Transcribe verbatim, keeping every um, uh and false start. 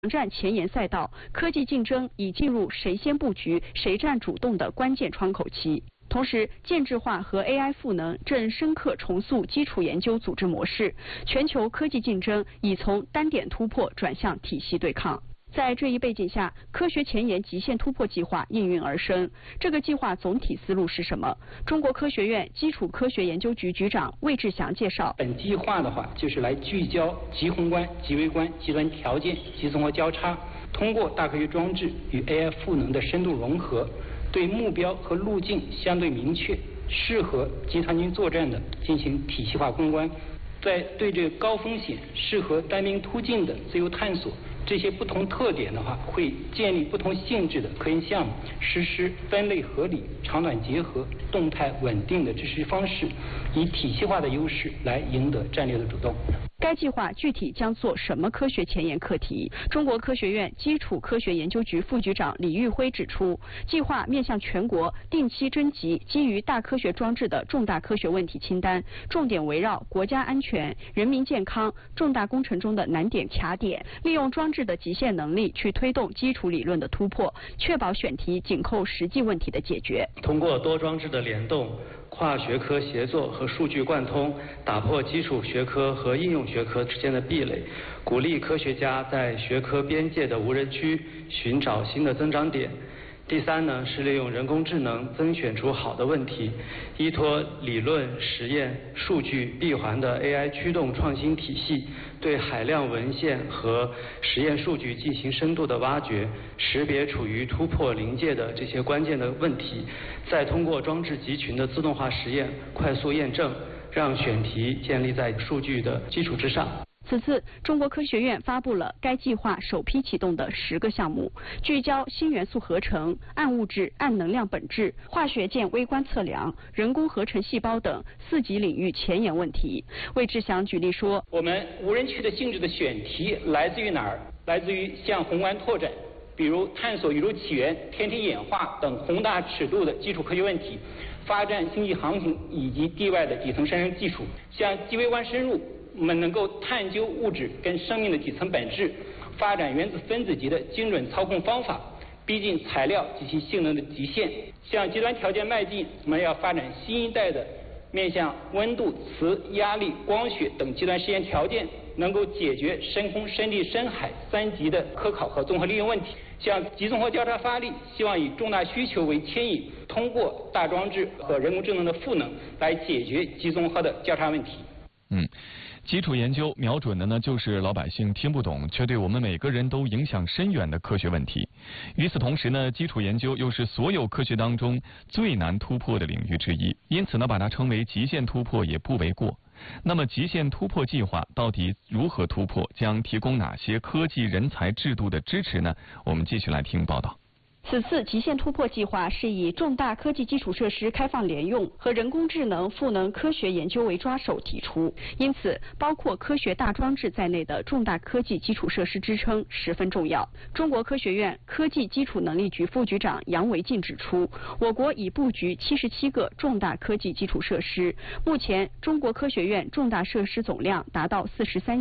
战前沿赛道，科技竞争已进入谁先布局、谁占主动的关键窗口期。同时，建制化和 A I 赋能正深刻重塑基础研究组织模式，全球科技竞争已从单点突破转向体系对抗。在这一背景下，科学前沿极限突破计划应运而生。这个计划总体思路是什么？中国科学院基础科学研究局局长魏志祥介绍。 本计划的话，就是来聚焦极宏观、极微观、极端条件及综合交叉，通过大科学装置与 A I 赋能的深度融合，对目标和路径相对明确、适合集团军作战的进行体系化攻关，在对这个高风险、适合单兵突进的自由探索这些不同特点的话，会建立不同性质的科研项目，实施分类合理、长短结合、动态稳定的支持方式，以体系化的优势来赢得战略的主动。 该计划具体将做什么科学前沿课题？中国科学院基础科学研究局副局长李玉辉指出，计划面向全国定期征集基于大科学装置的重大科学问题清单，重点围绕国家安全、人民健康、重大工程中的难点卡点，利用装置的极限能力去推动基础理论的突破，确保选题紧扣实际问题的解决。 通过多装置的联动、跨学科协作和数据贯通，打破基础学科和应用学科之间的壁垒，鼓励科学家在学科边界的无人区寻找新的增长点。第三呢，是利用人工智能增选出好的问题，依托理论、实验、数据闭环的 A I 驱动创新体系，对海量文献和实验数据进行深度的挖掘，识别处于突破临界的这些关键的问题，再通过装置集群的自动化实验快速验证，让选题建立在数据的基础之上。 此次，中国科学院发布了该计划首批启动的十个项目，聚焦新元素合成、暗物质、暗能量本质、化学键微观测量、人工合成细胞等四级领域前沿问题。魏志祥举例说， 我们无人区的性质的选题来自于哪儿？来自于向宏观拓展，比如探索宇宙起源、天体演化等宏大尺度的基础科学问题，发展星际航行以及地外的底层生成技术，向极微观深入。我们能够探究物质跟生命的底层本质，发展原子分子级的精准操控方法，逼近材料及其性能的极限。向极端条件迈进，我们要发展新一代的面向温度、磁、压力、光学等极端实验条件，能够解决深空、深地、深海三级的科考和综合利用问题。向极综合交叉发力，希望以重大需求为牵引，通过大装置和人工智能的赋能来解决极综合的交叉问题。 嗯。基础研究瞄准的呢，就是老百姓听不懂却对我们每个人都影响深远的科学问题。与此同时呢，基础研究又是所有科学当中最难突破的领域之一，因此呢，把它称为极限突破也不为过。那么，极限突破计划到底如何突破？将提供哪些科技人才制度的支持呢？我们继续来听报道。 此次极限突破计划是以重大科技基础设施开放联用和人工智能赋能科学研究为抓手提出，因此包括科学大装置在内的重大科技基础设施支撑十分重要。中国科学院科技基础能力局副局长杨维进指出，我国已布局七十七个重大科技基础设施，目前中国科学院重大设施总量达到四十三